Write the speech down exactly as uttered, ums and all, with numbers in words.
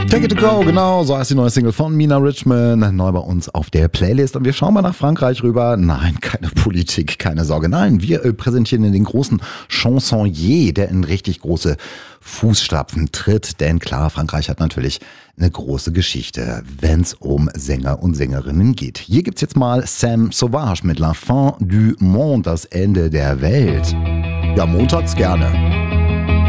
Take it to go, genau, so heißt die neue Single von Mina Richmond, neu bei uns auf der Playlist. Und wir schauen mal nach Frankreich rüber. Nein, keine Politik, keine Sorge. Nein, wir äh, präsentieren den großen Chansonnier, der in richtig große Fußstapfen tritt. Denn klar, Frankreich hat natürlich eine große Geschichte, wenn es um Sänger und Sängerinnen geht. Hier gibt's jetzt mal Sam Sauvage mit La Fin du Monde, das Ende der Welt. Ja, montags gerne.